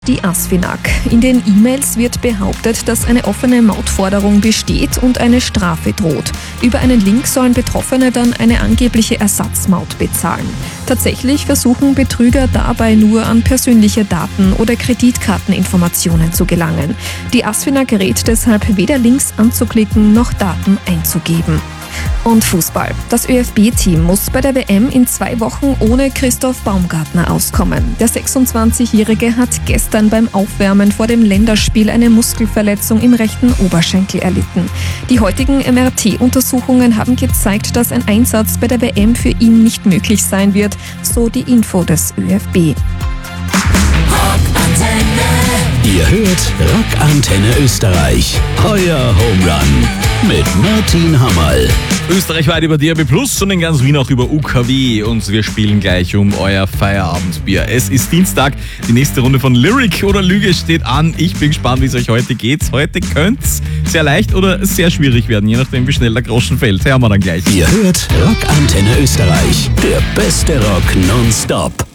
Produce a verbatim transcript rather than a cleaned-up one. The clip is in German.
Die ASFINAG. In den E-Mails wird behauptet, dass eine offene Mautforderung besteht und eine Strafe droht. Über einen Link sollen Betroffene dann eine angebliche Ersatzmaut bezahlen. Tatsächlich versuchen Betrüger dabei nur an persönliche Daten oder Kreditkarteninformationen zu gelangen. Die ASFINAG rät deshalb, weder Links anzuklicken noch Daten einzugeben. Und Fußball. Das ÖFB-Team muss bei der W M in zwei Wochen ohne Christoph Baumgartner auskommen. Der sechsundzwanzigjährige hat gestern beim Aufwärmen vor dem Länderspiel eine Muskelverletzung im rechten Oberschenkel erlitten. Die heutigen M R T-Untersuchungen haben gezeigt, dass ein Einsatz bei der W M für ihn nicht möglich sein wird, so die Info des ÖFB. Ihr hört Rockantenne Österreich, euer Home Run mit Martin Hammerl. Österreichweit über D A B Plus und in ganz Wien auch über U K W. Und wir spielen gleich um euer Feierabendbier. Es ist Dienstag, die nächste Runde von Lyric oder Lüge steht an. Ich bin gespannt, wie es euch heute geht. Heute könnte es sehr leicht oder sehr schwierig werden, je nachdem, wie schnell der Groschen fällt. Hören wir dann gleich. Ihr hört Rockantenne Österreich, der beste Rock nonstop.